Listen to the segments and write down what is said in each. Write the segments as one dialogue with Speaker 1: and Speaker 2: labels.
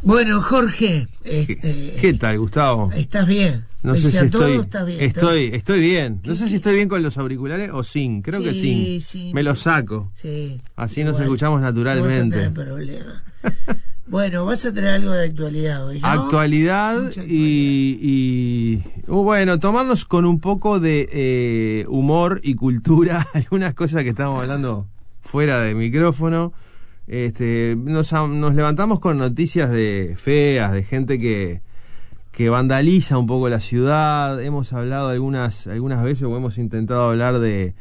Speaker 1: Bueno, Jorge,
Speaker 2: ¿Qué tal, Gustavo?
Speaker 1: ¿estás bien?
Speaker 2: No sé si
Speaker 1: ¿Estás bien?
Speaker 2: Estoy bien. No sé si estoy bien con los auriculares o sin. Creo que sin.
Speaker 1: Sí.
Speaker 2: Me los saco.
Speaker 1: Sí.
Speaker 2: Así
Speaker 1: Igual,
Speaker 2: nos escuchamos naturalmente.
Speaker 1: No vas a tener problema. Bueno, vas a traer algo de actualidad hoy, ¿no?
Speaker 2: Actualidad bueno, tomarnos con un poco de humor y cultura algunas cosas que estábamos hablando fuera de micrófono. Nos levantamos con noticias feas, de gente que vandaliza un poco la ciudad. Hemos hablado algunas veces, o hemos intentado hablar de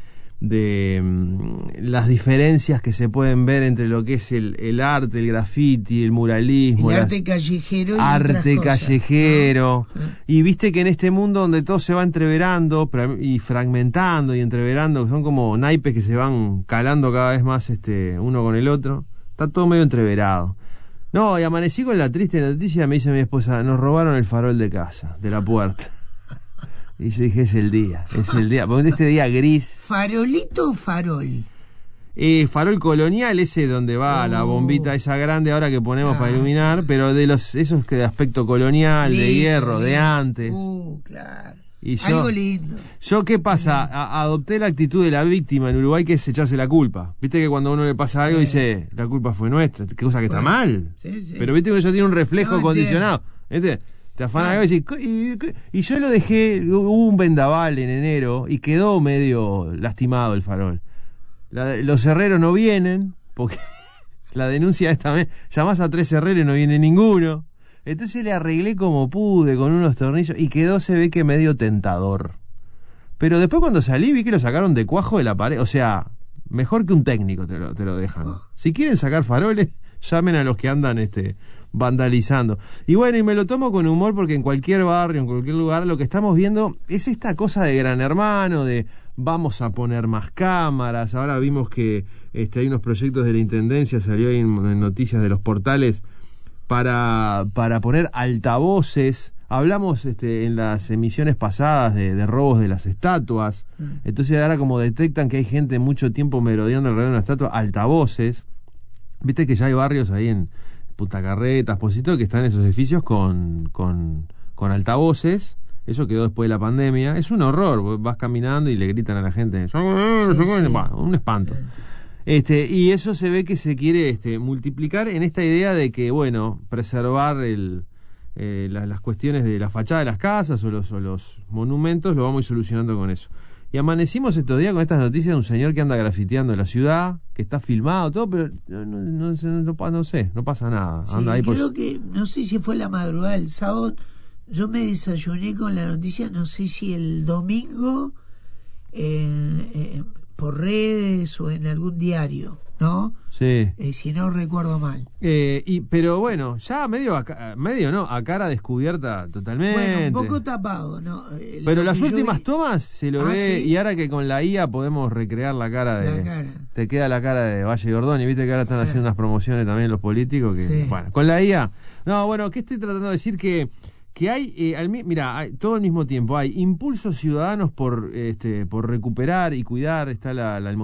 Speaker 2: las diferencias que se pueden ver entre lo que es el arte, el graffiti, el muralismo,
Speaker 1: el arte callejero y
Speaker 2: arte
Speaker 1: otras cosas,
Speaker 2: callejero,
Speaker 1: ¿no?
Speaker 2: Y viste que en este mundo donde todo se va entreverando y fragmentando y entreverando, que son como naipes que se van calando cada vez más uno con el otro, está todo medio entreverado. No, y amanecí con la triste noticia, me dice mi esposa, nos robaron el farol de casa, de la puerta. Y yo dije, es el día, porque este día gris.
Speaker 1: ¿Farolito o farol?
Speaker 2: Farol colonial, ese donde va la bombita esa grande ahora que ponemos para iluminar, pero de esos que de aspecto colonial, lindo, de hierro, lindo, de antes.
Speaker 1: Claro.
Speaker 2: Y
Speaker 1: algo lindo.
Speaker 2: Yo, ¿qué pasa? Adopté la actitud de la víctima en Uruguay, que es echarse la culpa. Viste que cuando a uno le pasa algo dice, la culpa fue nuestra, cosa que está mal.
Speaker 1: Sí.
Speaker 2: Pero viste que eso tiene un reflejo condicionado. ¿Viste? Te afana algo y decís, y yo lo dejé, hubo un vendaval en enero y quedó medio lastimado el farol. Los herreros no vienen, porque la denuncia esta vez, llamás a 3 herreros y no viene ninguno. Entonces le arreglé como pude con unos tornillos y quedó, se ve que medio tentador. Pero después cuando salí vi que lo sacaron de cuajo de la pared. O sea, mejor que un técnico te lo dejan. Si quieren sacar faroles, llamen a los que andan vandalizando. Y bueno, y me lo tomo con humor porque en cualquier barrio, en cualquier lugar, lo que estamos viendo es esta cosa de Gran Hermano, de vamos a poner más cámaras. Ahora vimos que hay unos proyectos de la Intendencia, salió ahí en noticias de los portales, para poner altavoces. Hablamos en las emisiones pasadas de robos de las estatuas. Entonces ahora como detectan que hay gente mucho tiempo merodeando alrededor de una estatua, altavoces. Viste que ya hay barrios ahí en Punta Carretas, Posito, que están esos edificios con altavoces. Eso quedó después de la pandemia. Es un horror, vas caminando y le gritan a la gente. Un espanto. Y eso se ve que se quiere multiplicar en esta idea de que, bueno, preservar las cuestiones de la fachada de las casas o los monumentos, lo vamos a ir solucionando con eso. Y amanecimos estos días con estas noticias de un señor que anda grafiteando la ciudad, que está filmado, todo, pero no sé, no pasa nada.
Speaker 1: Sí,
Speaker 2: anda ahí
Speaker 1: creo que, no sé si fue la madrugada del sábado, yo me desayuné con la noticia, no sé si el domingo, por redes o en algún diario, ¿no?
Speaker 2: Sí.
Speaker 1: Si no recuerdo mal.
Speaker 2: Pero bueno, ya medio no, a cara descubierta totalmente.
Speaker 1: Bueno, un poco tapado, ¿no?
Speaker 2: Pero las últimas tomas se lo ve, ¿sí? Y ahora que con la IA podemos recrear la cara te queda la cara de Valle Gordoni, viste que ahora están haciendo unas promociones también los políticos que, sí. Bueno, con la IA. No, bueno, ¿qué estoy tratando de decir? Que hay, hay todo al mismo tiempo, hay impulsos ciudadanos por recuperar y cuidar, está el